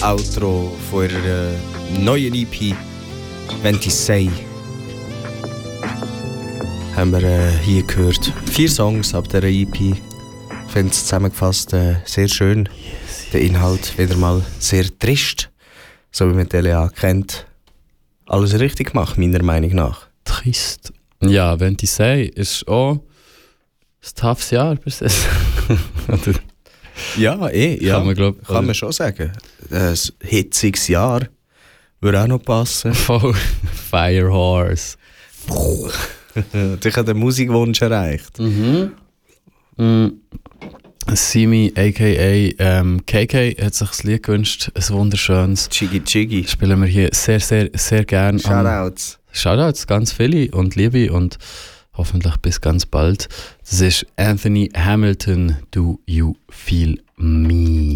Outro von ihrer neuen EP «Venti Sei» haben wir hier gehört. 4 Songs ab dieser EP. Ich finde es zusammengefasst sehr schön. Der Inhalt wieder mal sehr trist, so wie man Delia kennt. Alles richtig gemacht, meiner Meinung nach. Trist. Ja, «Venti Sei» ist auch ein toughes Jahr bis jetzt. Ja, ja. Kann man schon sagen. Ein hitziges Jahr würde auch noch passen. Voll Fire Horse. Ich habe den Musikwunsch erreicht. Simi a.k.a. KK hat sich das Lied gewünscht, ein wunderschönes. Chiggy Chiggy. Spielen wir hier sehr, sehr, sehr gern. Shoutouts. Shoutouts, ganz viele und Liebe und hoffentlich bis ganz bald. Das ist Anthony Hamilton, Do You Feel Me?